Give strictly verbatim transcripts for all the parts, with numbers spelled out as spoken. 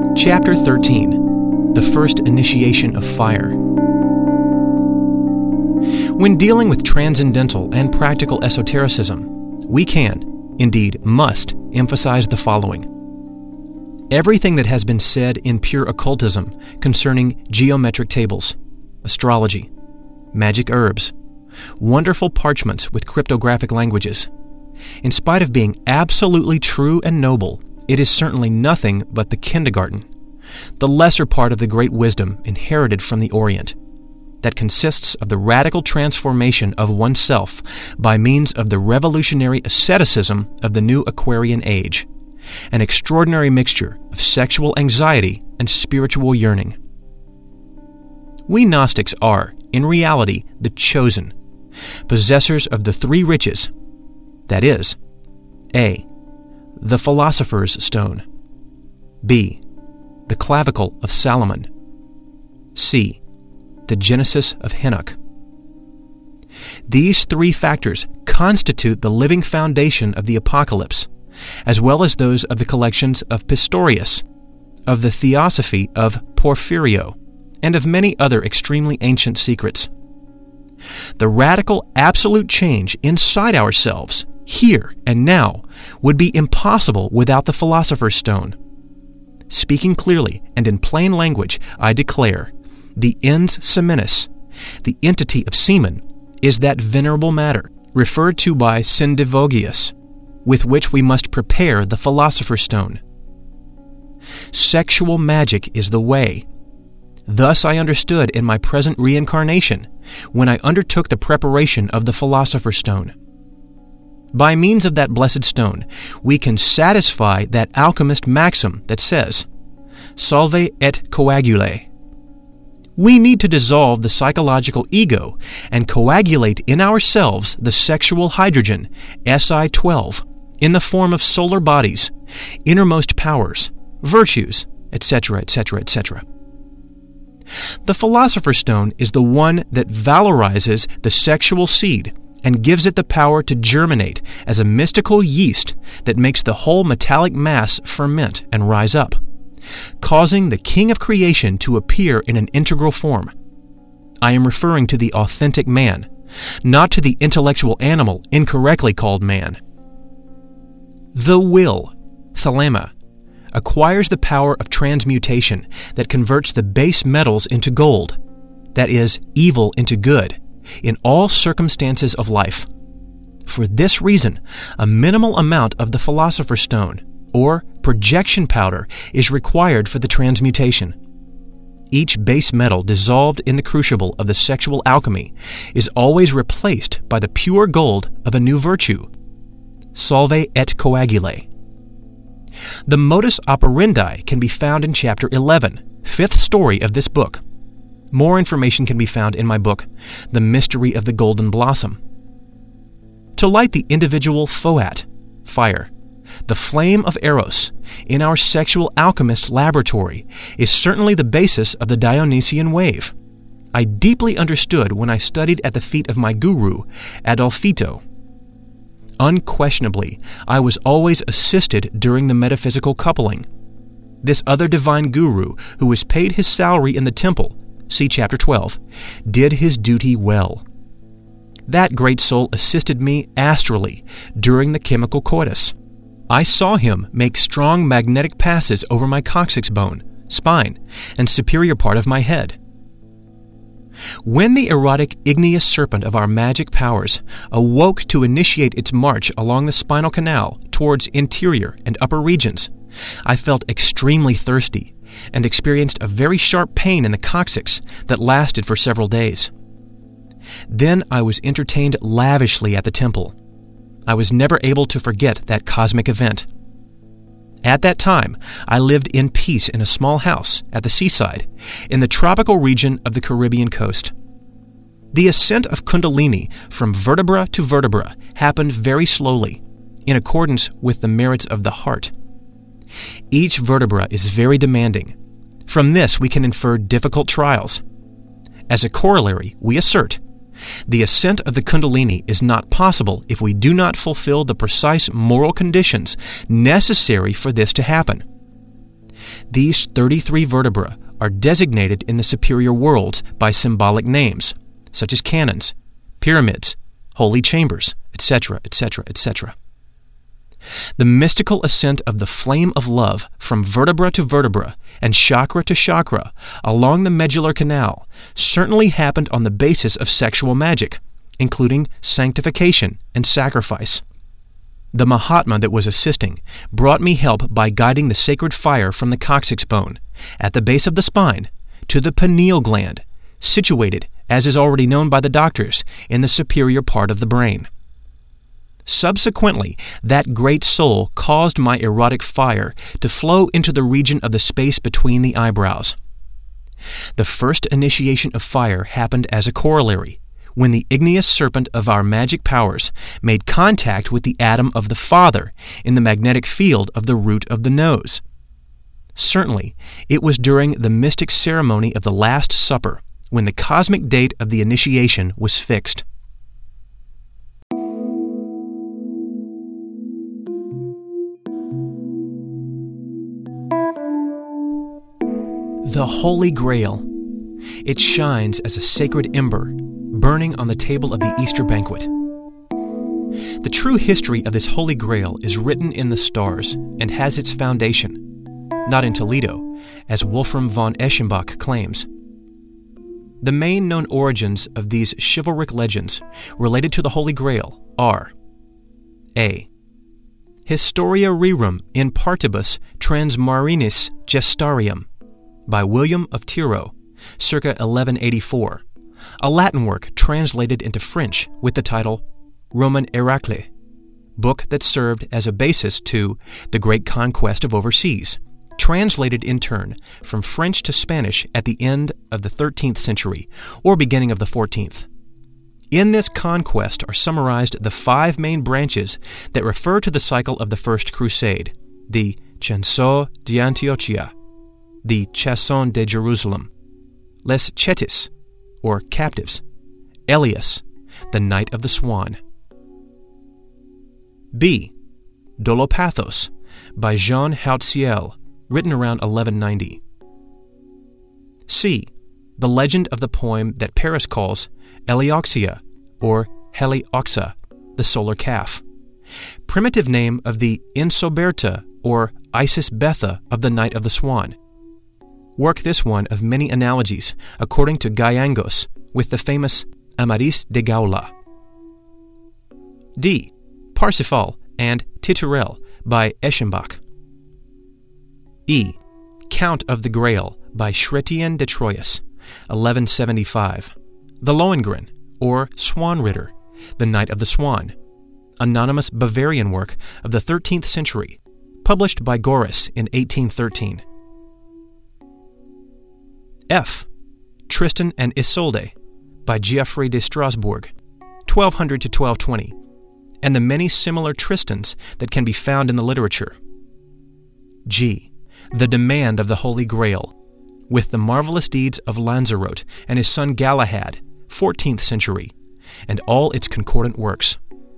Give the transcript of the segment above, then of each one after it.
Chapter thirteen. The First Initiation of Fire. When dealing with transcendental and practical esotericism, we can, indeed must, emphasize the following. Everything that has been said in pure occultism concerning geometric tables, astrology, magic herbs, wonderful parchments with cryptographic languages, in spite of being absolutely true and noble, it is certainly nothing but the kindergarten, the lesser part of the great wisdom inherited from the Orient, that consists of the radical transformation of oneself by means of the revolutionary asceticism of the new Aquarian age, an extraordinary mixture of sexual anxiety and spiritual yearning. We Gnostics are, in reality, the chosen, possessors of the three riches, that is, A. the Philosopher's Stone, B. the Clavicle of Solomon, C. the Genesis of Enoch. These three factors constitute the living foundation of the Apocalypse, as well as those of the collections of Pistorius, of the Theosophy of Porphyrio, and of many other extremely ancient secrets. The radical absolute change inside ourselves, here and now, would be impossible without the Philosopher's Stone. Speaking clearly and in plain language, I declare, the ens seminis, the entity of semen, is that venerable matter, referred to by Sendivogius, with which we must prepare the Philosopher's Stone. Sexual magic is the way. Thus I understood in my present reincarnation, when I undertook the preparation of the Philosopher's Stone. By means of that blessed stone, we can satisfy that alchemist maxim that says, Solve et coagule. We need to dissolve the psychological ego and coagulate in ourselves the sexual hydrogen, S I twelve, in the form of solar bodies, innermost powers, virtues, et cetera, et cetera, et cetera. The Philosopher's Stone is the one that valorizes the sexual seed and gives it the power to germinate as a mystical yeast that makes the whole metallic mass ferment and rise up, causing the King of Creation to appear in an integral form. I am referring to the authentic man, not to the intellectual animal incorrectly called man. The will, thelema, acquires the power of transmutation that converts the base metals into gold, that is, evil into good, in all circumstances of life. For this reason, a minimal amount of the Philosopher's Stone, or projection powder, is required for the transmutation. Each base metal dissolved in the crucible of the sexual alchemy is always replaced by the pure gold of a new virtue. Solve et coagule. The modus operandi can be found in Chapter eleven, fifth story of this book. More information can be found in my book, The Mystery of the Golden Blossom. To light the individual foat, fire, the flame of Eros, in our sexual alchemist laboratory is certainly the basis of the Dionysian wave. I deeply understood when I studied at the feet of my guru, Adolfito. Unquestionably, I was always assisted during the metaphysical coupling. This other divine guru, who was paid his salary in the temple, see Chapter twelve, did his duty well. That great soul assisted me astrally during the chemical coitus. I saw him make strong magnetic passes over my coccyx bone, spine, and superior part of my head. When the erotic igneous serpent of our magic powers awoke to initiate its march along the spinal canal towards interior and upper regions, I felt extremely thirsty and experienced a very sharp pain in the coccyx that lasted for several days. Then I was entertained lavishly at the temple. I was never able to forget that cosmic event. At that time, I lived in peace in a small house at the seaside, in the tropical region of the Caribbean coast. The ascent of Kundalini from vertebra to vertebra happened very slowly, in accordance with the merits of the heart. Each vertebra is very demanding. From this we can infer difficult trials. As a corollary, we assert, the ascent of the Kundalini is not possible if we do not fulfill the precise moral conditions necessary for this to happen. These thirty-three vertebrae are designated in the superior worlds by symbolic names, such as canons, pyramids, holy chambers, et cetera, et cetera, et cetera. The mystical ascent of the flame of love from vertebra to vertebra and chakra to chakra along the medullary canal certainly happened on the basis of sexual magic, including sanctification and sacrifice. The Mahatma that was assisting brought me help by guiding the sacred fire from the coccyx bone, at the base of the spine, to the pineal gland, situated, as is already known by the doctors, in the superior part of the brain. Subsequently, that great soul caused my erotic fire to flow into the region of the space between the eyebrows. The first initiation of fire happened as a corollary, when the igneous serpent of our magic powers made contact with the atom of the Father in the magnetic field of the root of the nose. Certainly, it was during the mystic ceremony of the Last Supper when the cosmic date of the initiation was fixed. The Holy Grail. It shines as a sacred ember, burning on the table of the Easter banquet. The true history of this Holy Grail is written in the stars and has its foundation, not in Toledo, as Wolfram von Eschenbach claims. The main known origins of these chivalric legends related to the Holy Grail are: A. Historia Rerum in Partibus Transmarinis Gestarium by William of Tiro, circa eleven eighty-four, a Latin work translated into French with the title Roman Heracle, book that served as a basis to The Great Conquest of Overseas, translated in turn from French to Spanish at the end of the thirteenth century or beginning of the fourteenth. In this conquest are summarized the five main branches that refer to the cycle of the First Crusade: the Censo d'Antiochia, the Chasson de Jerusalem, Les Chetis, or captives, Elias, the Knight of the Swan. B. Dolopathos, by Jean Hautziel, written around eleven ninety. C. The legend of the poem that Paris calls Helioxia, or Helioxa, the solar calf, primitive name of the Insoberta, or Isis Betha of the Knight of the Swan. Work this one of many analogies, according to Gayangos, with the famous Amadis de Gaula. D. Parsifal and Titurel by Eschenbach. E. Count of the Grail by Chrétien de Troyes, eleven seventy-five. The Lohengrin, or Swanritter, the Knight of the Swan, anonymous Bavarian work of the thirteenth century, published by Goris in eighteen thirteen. F. Tristan and Isolde by Geoffrey de Strasbourg, twelve hundred to twelve twenty, and the many similar Tristans that can be found in the literature. G. The Demand of the Holy Grail, with the marvelous deeds of Lanzarote and his son Galahad, fourteenth century, and all its concordant works.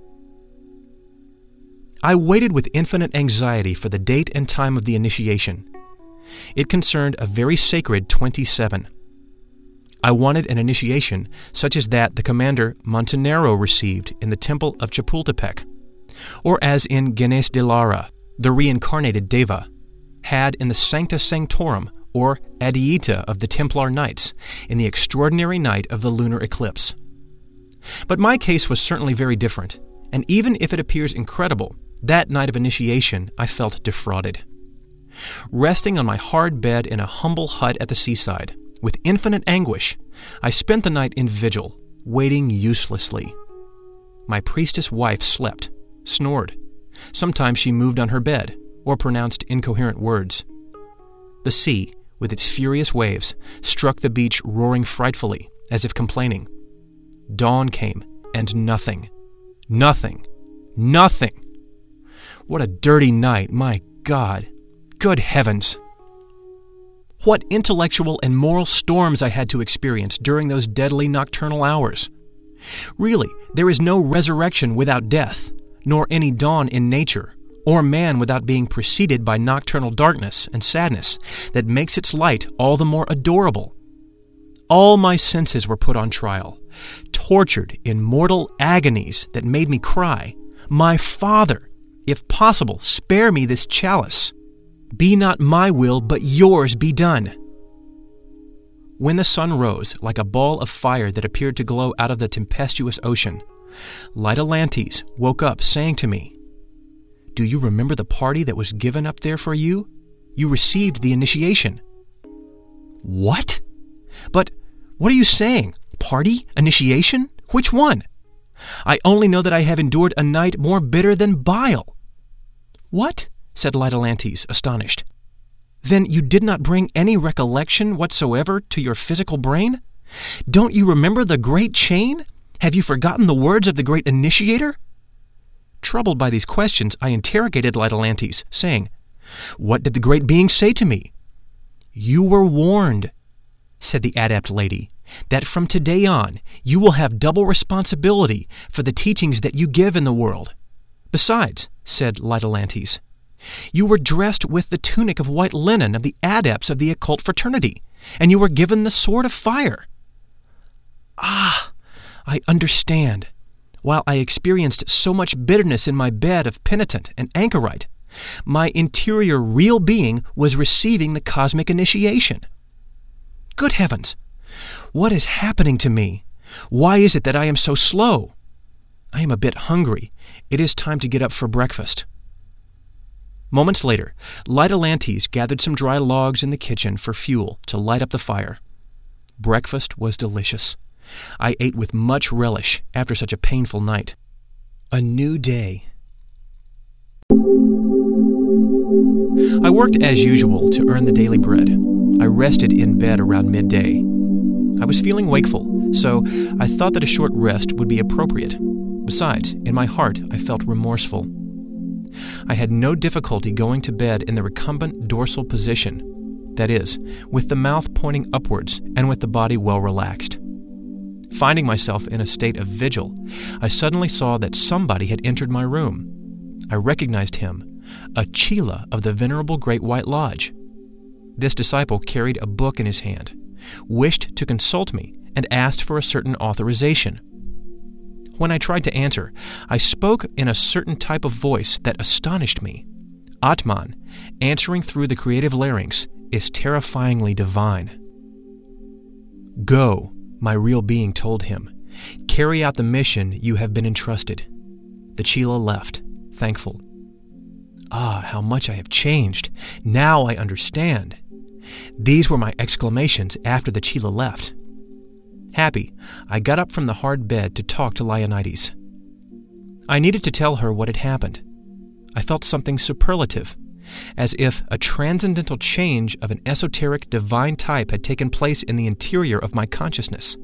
I waited with infinite anxiety for the date and time of the initiation. It concerned a very sacred twenty-seven. I wanted an initiation such as that the commander Montenero received in the temple of Chapultepec, or as in Ganes de Lara, the reincarnated Deva, had in the Sancta Sanctorum, or Adieta of the Templar Knights, in the extraordinary night of the lunar eclipse. But my case was certainly very different, and even if it appears incredible, that night of initiation I felt defrauded. Resting on my hard bed in a humble hut at the seaside, with infinite anguish, I spent the night in vigil, waiting uselessly. My priestess wife slept, snored. Sometimes she moved on her bed, or pronounced incoherent words. The sea, with its furious waves, struck the beach roaring frightfully, as if complaining. Dawn came, and nothing. Nothing. Nothing! What a dirty night, my God! Good heavens! What intellectual and moral storms I had to experience during those deadly nocturnal hours! Really, there is no resurrection without death, nor any dawn in nature, or man without being preceded by nocturnal darkness and sadness that makes its light all the more adorable. All my senses were put on trial, tortured in mortal agonies that made me cry, "My Father, if possible, spare me this chalice. Be not my will, but yours be done." When the sun rose like a ball of fire that appeared to glow out of the tempestuous ocean, Lytolantes woke up saying to me, "Do you remember the party that was given up there for you? You received the initiation." "What? But what are you saying? Party? Initiation? Which one? I only know that I have endured a night more bitter than bile." "What?" said Lytolantes, astonished. "Then you did not bring any recollection whatsoever to your physical brain? Don't you remember the great chain? Have you forgotten the words of the great initiator?" Troubled by these questions, I interrogated Lytolantes, saying, "What did the great being say to me?" "You were warned," said the adept lady, "that from today on you will have double responsibility for the teachings that you give in the world. Besides," said Lytolantes, "you were dressed with the tunic of white linen of the adepts of the occult fraternity, and you were given the sword of fire." "Ah, I understand. While I experienced so much bitterness in my bed of penitent and anchorite, my interior real being was receiving the cosmic initiation. Good heavens! What is happening to me? Why is it that I am so slow? I am a bit hungry. It is time to get up for breakfast." Moments later, Lytolantes gathered some dry logs in the kitchen for fuel to light up the fire. Breakfast was delicious. I ate with much relish after such a painful night. A new day. I worked as usual to earn the daily bread. I rested in bed around midday. I was feeling wakeful, so I thought that a short rest would be appropriate. Besides, in my heart, I felt remorseful. I had no difficulty going to bed in the recumbent dorsal position, that is, with the mouth pointing upwards and with the body well relaxed. Finding myself in a state of vigil, I suddenly saw that somebody had entered my room. I recognized him, a Chela of the Venerable Great White Lodge. This disciple carried a book in his hand, wished to consult me, and asked for a certain authorization. When I tried to answer, I spoke in a certain type of voice that astonished me. Atman, answering through the creative larynx, is terrifyingly divine. "Go," my real being told him. "Carry out the mission you have been entrusted." The Chela left, thankful. Ah, how much I have changed! Now I understand. These were my exclamations after the Chela left. Happy, I got up from the hard bed to talk to Lyonides. I needed to tell her what had happened. I felt something superlative, as if a transcendental change of an esoteric divine type had taken place in the interior of my consciousness.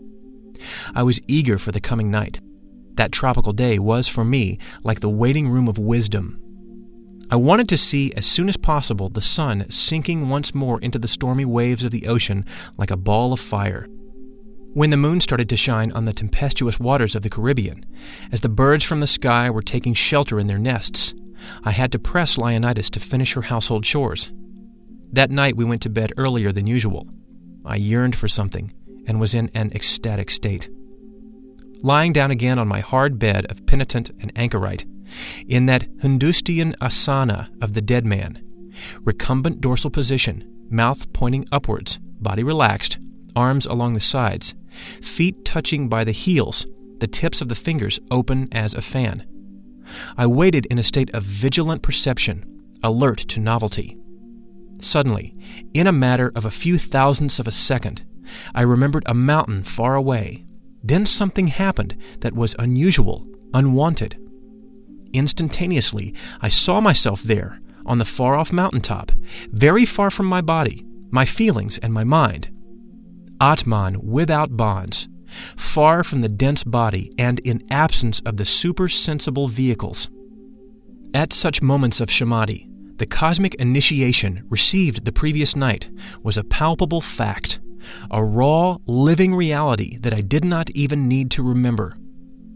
I was eager for the coming night. That tropical day was for me like the waiting room of wisdom. I wanted to see as soon as possible the sun sinking once more into the stormy waves of the ocean like a ball of fire. When the moon started to shine on the tempestuous waters of the Caribbean, as the birds from the sky were taking shelter in their nests, I had to press Lyonides to finish her household chores. That night we went to bed earlier than usual. I yearned for something and was in an ecstatic state. Lying down again on my hard bed of penitent and anchorite, in that Hindustian asana of the dead man, recumbent dorsal position, mouth pointing upwards, body relaxed, arms along the sides, feet touching by the heels, the tips of the fingers open as a fan. I waited in a state of vigilant perception, alert to novelty. Suddenly, in a matter of a few thousandths of a second, I remembered a mountain far away. Then something happened that was unusual, unwanted. Instantaneously, I saw myself there, on the far-off mountaintop, very far from my body, my feelings, and my mind. Atman without bonds, far from the dense body and in absence of the supersensible vehicles. At such moments of samadhi, the cosmic initiation received the previous night was a palpable fact, a raw, living reality that I did not even need to remember.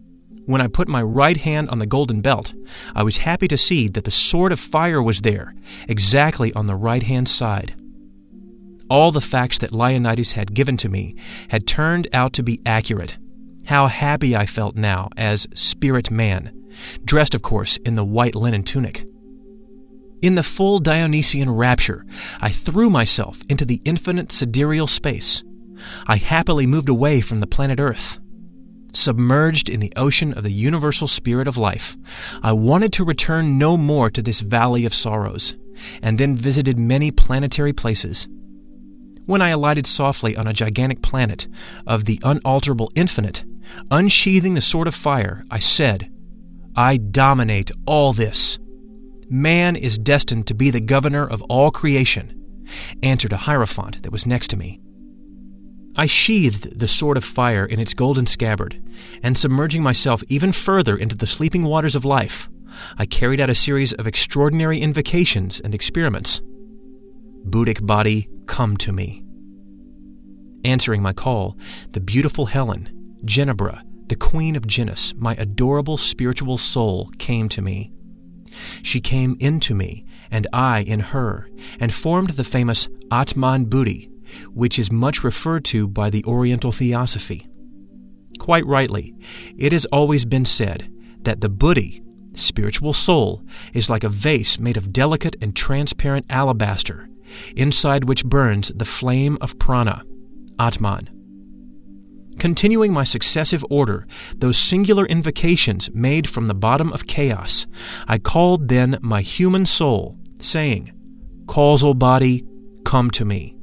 When I put my right hand on the golden belt, I was happy to see that the sword of fire was there, exactly on the right-hand side. All the facts that Leonidas had given to me had turned out to be accurate. How happy I felt now as spirit man, dressed, of course, in the white linen tunic. In the full Dionysian rapture, I threw myself into the infinite sidereal space. I happily moved away from the planet Earth. Submerged in the ocean of the universal spirit of life, I wanted to return no more to this valley of sorrows, and then visited many planetary places. When I alighted softly on a gigantic planet of the unalterable infinite, unsheathing the sword of fire, I said, "I dominate all this. Man is destined to be the governor of all creation," answered a hierophant that was next to me. I sheathed the sword of fire in its golden scabbard, and submerging myself even further into the sleeping waters of life, I carried out a series of extraordinary invocations and experiments. Buddhic body, come to me. Answering my call, the beautiful Helen, Ginebra, the queen of Genius, my adorable spiritual soul, came to me. She came into me, and I in her, and formed the famous Atman Buddhi, which is much referred to by the Oriental Theosophy. Quite rightly, it has always been said that the Buddhi, spiritual soul, is like a vase made of delicate and transparent alabaster, inside which burns the flame of prana, Atman. Continuing my successive order, those singular invocations made from the bottom of chaos, I called then my human soul, saying, "Causal body, come to me."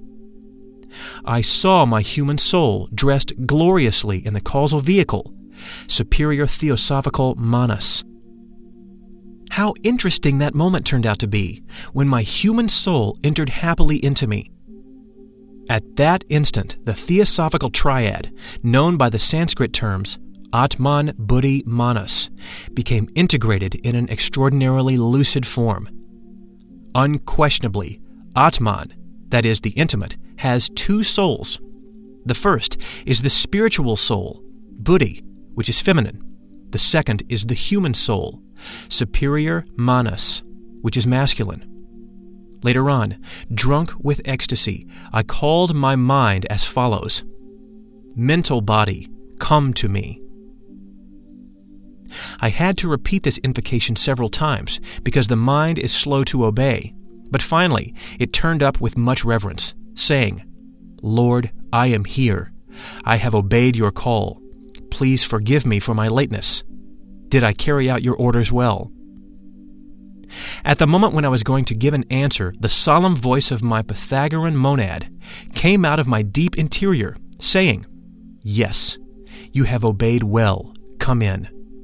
I saw my human soul dressed gloriously in the causal vehicle, superior theosophical Manas. How interesting that moment turned out to be, when my human soul entered happily into me. At that instant, the theosophical triad, known by the Sanskrit terms Atman, Buddhi, Manas, became integrated in an extraordinarily lucid form. Unquestionably, Atman, that is, the intimate, has two souls. The first is the spiritual soul, Buddhi, which is feminine. The second is the human soul, superior Manas, which is masculine. Later on, drunk with ecstasy, I called my mind as follows: "Mental body, come to me." I had to repeat this invocation several times because the mind is slow to obey, but finally it turned up with much reverence, saying, "Lord, I am here. I have obeyed your call. Please forgive me for my lateness. Did I carry out your orders well?" At the moment when I was going to give an answer, the solemn voice of my Pythagorean monad came out of my deep interior, saying, "Yes, you have obeyed well. Come in."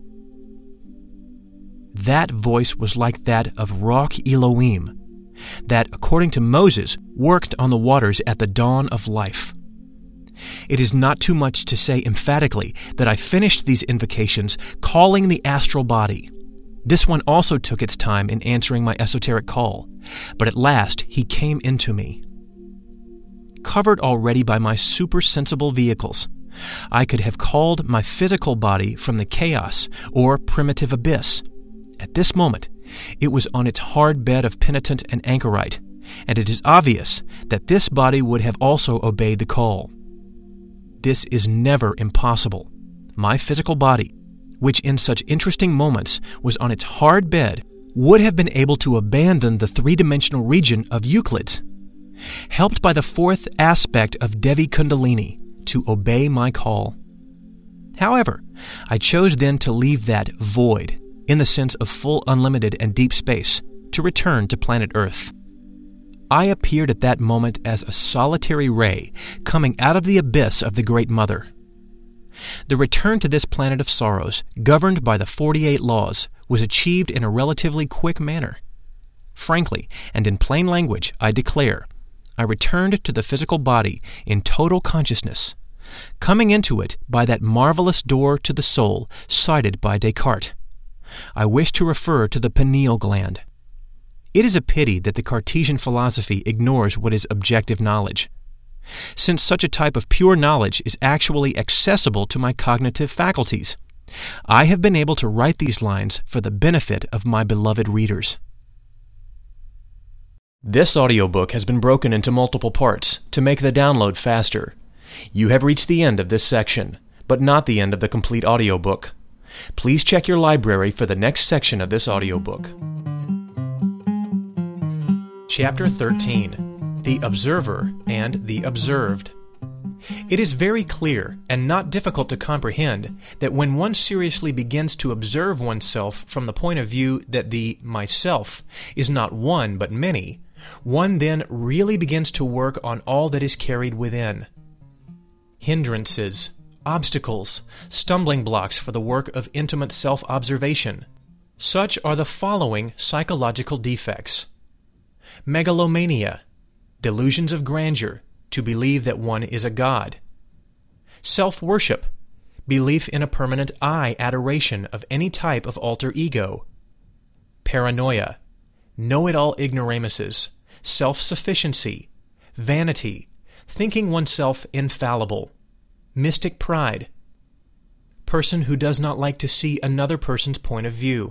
That voice was like that of Rock Elohim, that, according to Moses, worked on the waters at the dawn of life. It is not too much to say emphatically that I finished these invocations calling the astral body. This one also took its time in answering my esoteric call, but at last he came into me. Covered already by my supersensible vehicles, I could have called my physical body from the chaos or primitive abyss. At this moment, it was on its hard bed of penitent and anchorite, and it is obvious that this body would have also obeyed the call. This is never impossible. My physical body, which in such interesting moments was on its hard bed, would have been able to abandon the three-dimensional region of Euclid's, helped by the fourth aspect of Devi Kundalini, to obey my call. However, I chose then to leave that void, in the sense of full unlimited and deep space, to return to planet Earth. I appeared at that moment as a solitary ray coming out of the abyss of the Great Mother. The return to this planet of sorrows, governed by the forty-eight laws, was achieved in a relatively quick manner. Frankly, and in plain language, I declare, I returned to the physical body in total consciousness, coming into it by that marvelous door to the soul cited by Descartes. I wish to refer to the pineal gland. It is a pity that the Cartesian philosophy ignores what is objective knowledge, since such a type of pure knowledge is actually accessible to my cognitive faculties, I have been able to write these lines for the benefit of my beloved readers. This audiobook has been broken into multiple parts to make the download faster. You have reached the end of this section, but not the end of the complete audiobook. Please check your library for the next section of this audiobook. Chapter thirteen. The Observer and the Observed. It is very clear and not difficult to comprehend that when one seriously begins to observe oneself from the point of view that the myself is not one but many, one then really begins to work on all that is carried within. Hindrances, obstacles, stumbling blocks for the work of intimate self-observation. Such are the following psychological defects: megalomania, delusions of grandeur, to believe that one is a god; self-worship, belief in a permanent I adoration of any type of alter ego; paranoia, know-it-all ignoramuses, self-sufficiency, vanity, thinking oneself infallible; mystic pride, person who does not like to see another person's point of view.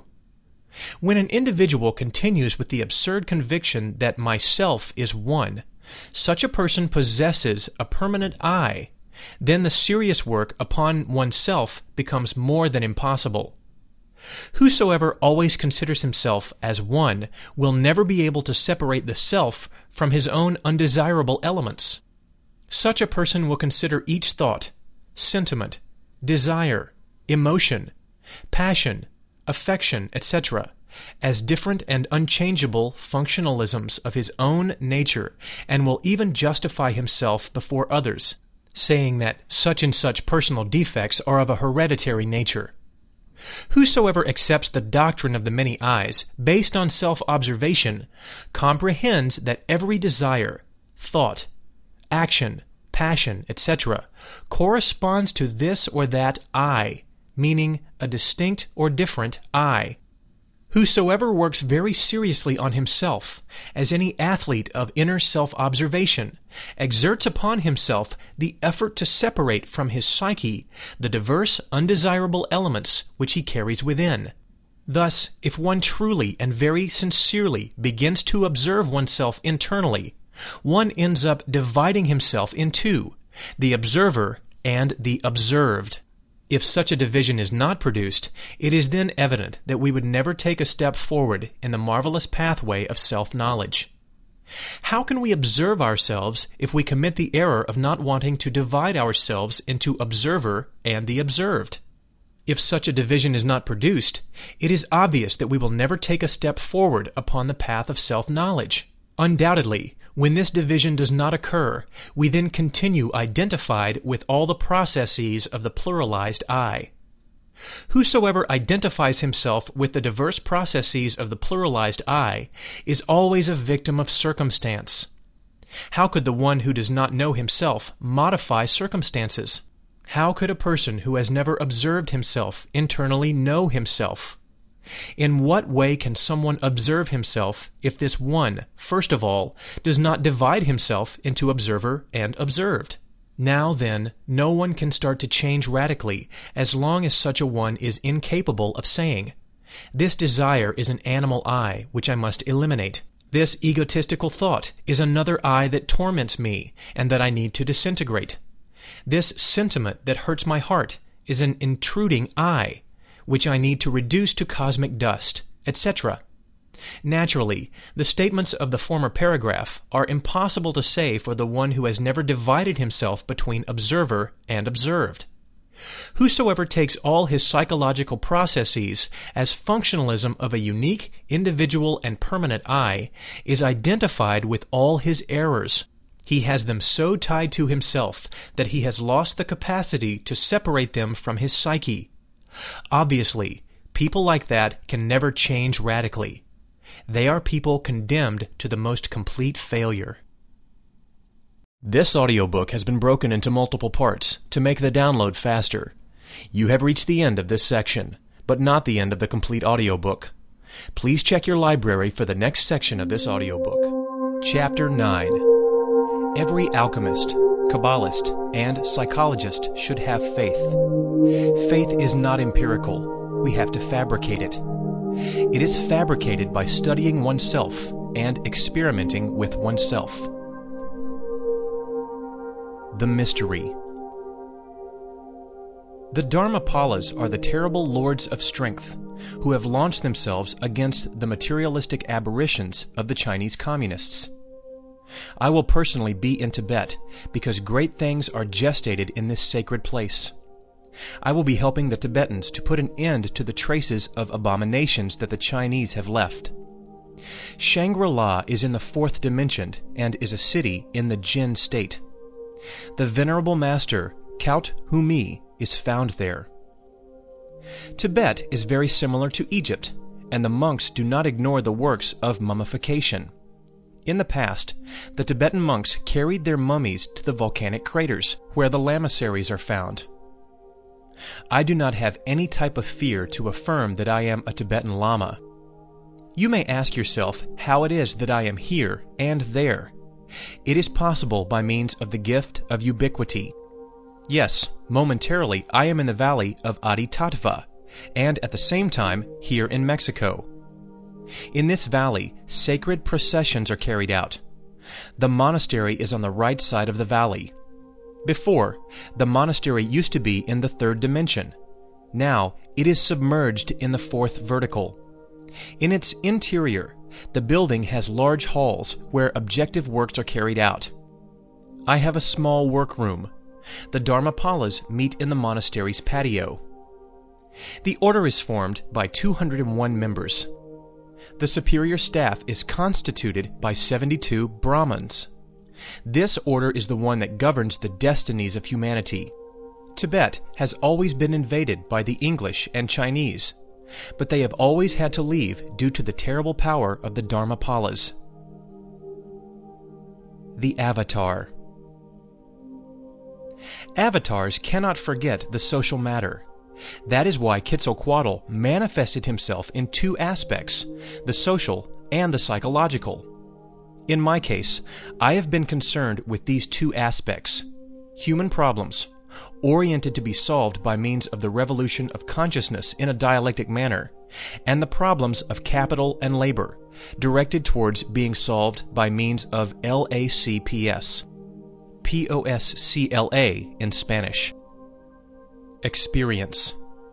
When an individual continues with the absurd conviction that myself is one, such a person possesses a permanent I. Then the serious work upon oneself becomes more than impossible. Whosoever always considers himself as one will never be able to separate the self from his own undesirable elements. Such a person will consider each thought, sentiment, desire, emotion, passion, affection, et cetera, as different and unchangeable functionalisms of his own nature, and will even justify himself before others, saying that such and such personal defects are of a hereditary nature. Whosoever accepts the doctrine of the many eyes, based on self-observation, comprehends that every desire, thought, action, passion, et cetera, corresponds to this or that I, meaning a distinct or different I. Whosoever works very seriously on himself, as any athlete of inner self-observation, exerts upon himself the effort to separate from his psyche the diverse undesirable elements which he carries within. Thus, if one truly and very sincerely begins to observe oneself internally, one ends up dividing himself in two, the observer and the observed. If such a division is not produced, it is then evident that we would never take a step forward in the marvelous pathway of self-knowledge. How can we observe ourselves if we commit the error of not wanting to divide ourselves into observer and the observed? If such a division is not produced, it is obvious that we will never take a step forward upon the path of self-knowledge. Undoubtedly, when this division does not occur, we then continue identified with all the processes of the pluralized I. Whosoever identifies himself with the diverse processes of the pluralized I is always a victim of circumstance. How could the one who does not know himself modify circumstances? How could a person who has never observed himself internally know himself? In what way can someone observe himself if this one, first of all, does not divide himself into observer and observed? Now then, no one can start to change radically as long as such a one is incapable of saying, "This desire is an animal I which I must eliminate. This egotistical thought is another I that torments me and that I need to disintegrate. This sentiment that hurts my heart is an intruding I, which I need to reduce to cosmic dust," et cetera. Naturally, the statements of the former paragraph are impossible to say for the one who has never divided himself between observer and observed. Whosoever takes all his psychological processes as functionalism of a unique, individual, and permanent I is identified with all his errors. He has them so tied to himself that he has lost the capacity to separate them from his psyche. Obviously, people like that can never change radically. They are people condemned to the most complete failure. This audiobook has been broken into multiple parts to make the download faster. You have reached the end of this section, but not the end of the complete audiobook. Please check your library for the next section of this audiobook. Chapter nine. Every alchemist, Kabbalist, and psychologist should have faith. Faith is not empirical. We have to fabricate it. It is fabricated by studying oneself and experimenting with oneself. The mystery. The Dharmapalas are the terrible lords of strength who have launched themselves against the materialistic aberrations of the Chinese communists. I will personally be in Tibet because great things are gestated in this sacred place. I will be helping the Tibetans to put an end to the traces of abominations that the Chinese have left. Shangri-La is in the fourth dimension and is a city in the Jin state. The Venerable Master, Kyaut Humi, is found there. Tibet is very similar to Egypt, and the monks do not ignore the works of mummification. In the past, the Tibetan monks carried their mummies to the volcanic craters where the lamasseries are found. I do not have any type of fear to affirm that I am a Tibetan Lama. You may ask yourself how it is that I am here and there. It is possible by means of the gift of ubiquity. Yes, momentarily I am in the valley of Aditattva, and at the same time here in Mexico. In this valley, sacred processions are carried out. The monastery is on the right side of the valley. Before, the monastery used to be in the third dimension. Now, it is submerged in the fourth vertical. In its interior, the building has large halls where objective works are carried out. I have a small workroom. The Dharmapalas meet in the monastery's patio. The order is formed by two hundred one members. The superior staff is constituted by seventy-two Brahmins. This order is the one that governs the destinies of humanity. Tibet has always been invaded by the English and Chinese, but they have always had to leave due to the terrible power of the Dharmapalas. The Avatar. Avatars cannot forget the social matter. That is why Quetzalcoatl manifested himself in two aspects, the social and the psychological. In my case, I have been concerned with these two aspects: human problems, oriented to be solved by means of the revolution of consciousness in a dialectic manner, and the problems of capital and labor, directed towards being solved by means of L A C P S. P O S C L A in Spanish. Experience.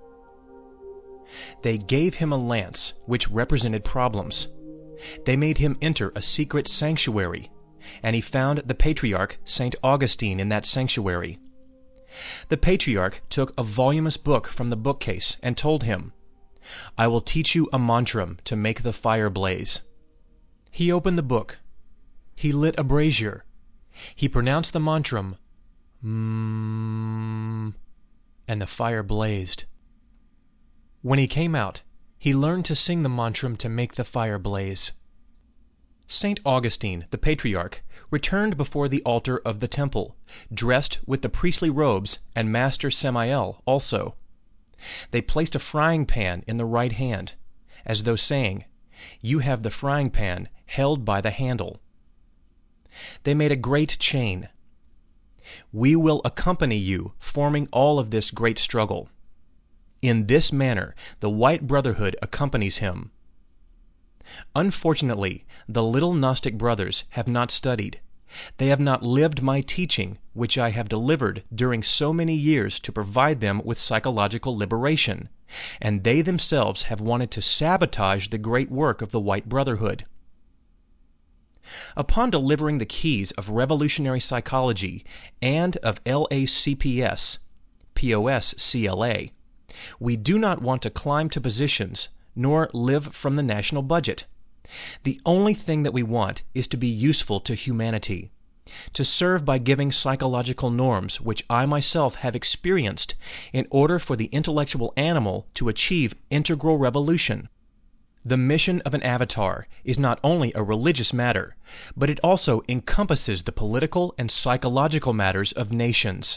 They gave him a lance which represented problems. They made him enter a secret sanctuary, and he found the patriarch Saint Augustine in that sanctuary. The patriarch took a voluminous book from the bookcase and told him, "I will teach you a mantram to make the fire blaze." He opened the book. He lit a brazier. He pronounced the mantram, "Mmm," and the fire blazed. When he came out, he learned to sing the mantram to make the fire blaze. Saint Augustine, the patriarch, returned before the altar of the temple, dressed with the priestly robes, and Master Samael also. They placed a frying pan in the right hand, as though saying, "You have the frying pan held by the handle." They made a great chain. "We will accompany you, forming all of this great struggle." In this manner, the White Brotherhood accompanies him. Unfortunately, the little Gnostic brothers have not studied. They have not lived my teaching, which I have delivered during so many years to provide them with psychological liberation, and they themselves have wanted to sabotage the great work of the White Brotherhood. Upon delivering the keys of revolutionary psychology and of L A C P S, P O S C L A, we do not want to climb to positions nor live from the national budget. The only thing that we want is to be useful to humanity, to serve by giving psychological norms which I myself have experienced in order for the intellectual animal to achieve integral revolution. The mission of an avatar is not only a religious matter, but it also encompasses the political and psychological matters of nations.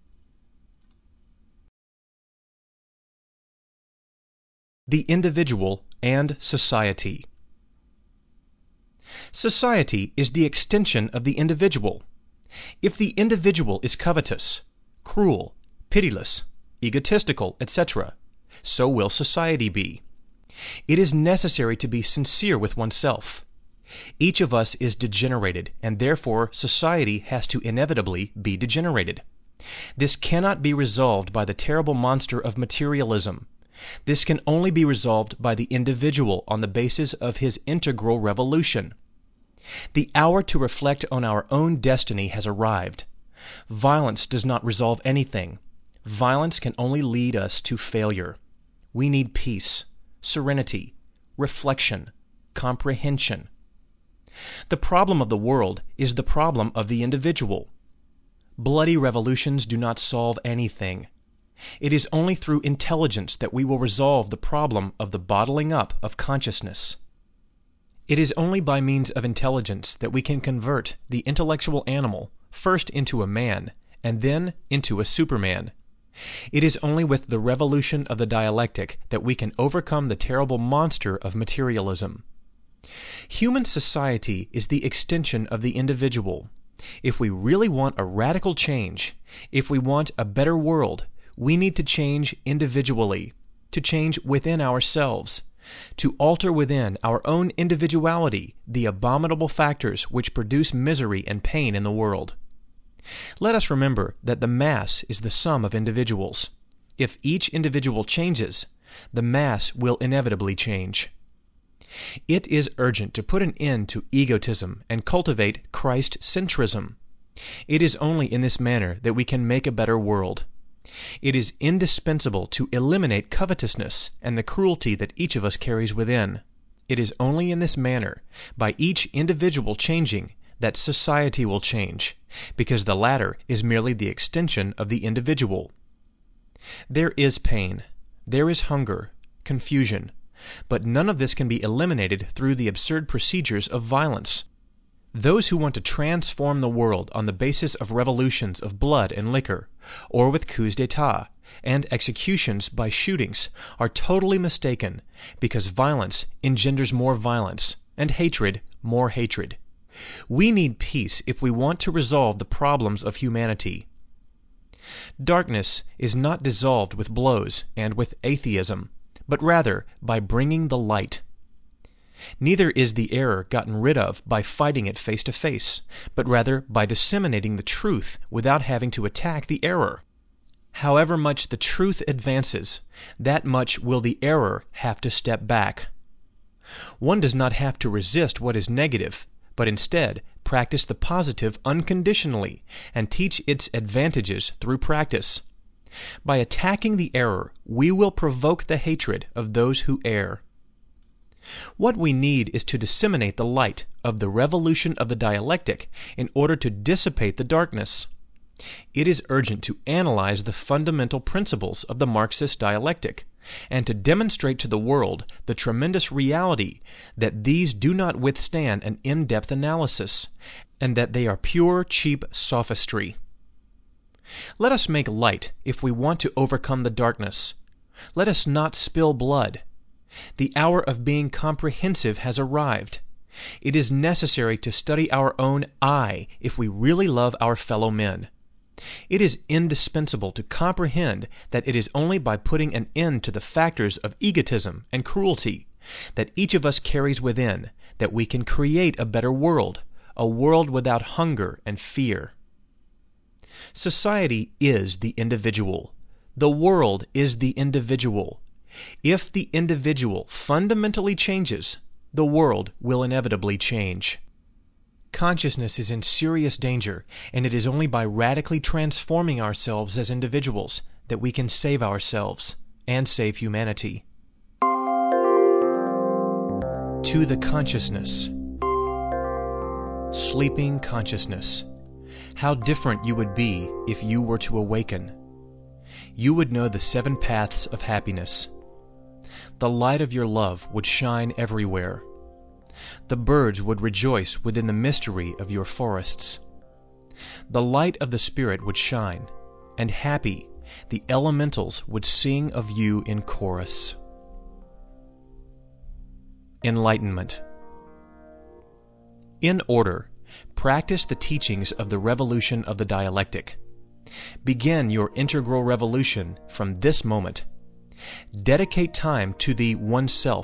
The individual and society. Society is the extension of the individual. If the individual is covetous, cruel, pitiless, egotistical, et cetera, so will society be. It is necessary to be sincere with oneself. Each of us is degenerated, and therefore society has to inevitably be degenerated. This cannot be resolved by the terrible monster of materialism. This can only be resolved by the individual on the basis of his integral revolution. The hour to reflect on our own destiny has arrived. Violence does not resolve anything. Violence can only lead us to failure. We need peace, serenity, reflection, comprehension. The problem of the world is the problem of the individual. Bloody revolutions do not solve anything. It is only through intelligence that we will resolve the problem of the bottling up of consciousness. It is only by means of intelligence that we can convert the intellectual animal first into a man, and then into a superman. It is only with the revolution of the dialectic that we can overcome the terrible monster of materialism. Human society is the extension of the individual. If we really want a radical change, if we want a better world, we need to change individually, to change within ourselves, to alter within our own individuality the abominable factors which produce misery and pain in the world. Let us remember that the mass is the sum of individuals. If each individual changes, the mass will inevitably change. It is urgent to put an end to egotism and cultivate Christ-centrism. It is only in this manner that we can make a better world. It is indispensable to eliminate covetousness and the cruelty that each of us carries within. It is only in this manner, by each individual changing, that society will change, because the latter is merely the extension of the individual. There is pain, there is hunger, confusion, but none of this can be eliminated through the absurd procedures of violence. Those who want to transform the world on the basis of revolutions of blood and liquor, or with coups d'etat, and executions by shootings, are totally mistaken, because violence engenders more violence, and hatred more hatred. We need peace if we want to resolve the problems of humanity. Darkness is not dissolved with blows and with atheism, but rather by bringing the light. Neither is the error gotten rid of by fighting it face to face, but rather by disseminating the truth without having to attack the error. However much the truth advances, that much will the error have to step back. One does not have to resist what is negative, but instead practice the positive unconditionally and teach its advantages through practice. By attacking the error, we will provoke the hatred of those who err. What we need is to disseminate the light of the revolution of the dialectic in order to dissipate the darkness. It is urgent to analyze the fundamental principles of the Marxist dialectic, and to demonstrate to the world the tremendous reality that these do not withstand an in-depth analysis, and that they are pure, cheap sophistry. Let us make light if we want to overcome the darkness. Let us not spill blood. The hour of being comprehensive has arrived. It is necessary to study our own I if we really love our fellow men. It is indispensable to comprehend that it is only by putting an end to the factors of egotism and cruelty that each of us carries within that we can create a better world, a world without hunger and fear. Society is the individual. The world is the individual. If the individual fundamentally changes, the world will inevitably change. Consciousness is in serious danger, and it is only by radically transforming ourselves as individuals that we can save ourselves and save humanity. To the consciousness. Sleeping consciousness. How different you would be if you were to awaken. You would know the seven paths of happiness. The light of your love would shine everywhere. The birds would rejoice within the mystery of your forests. The light of the Spirit would shine, and happy the elementals would sing of you in chorus. Enlightenment. In order, Practice the teachings of the revolution of the dialectic. Begin your integral revolution from this moment. Dedicate time to the oneself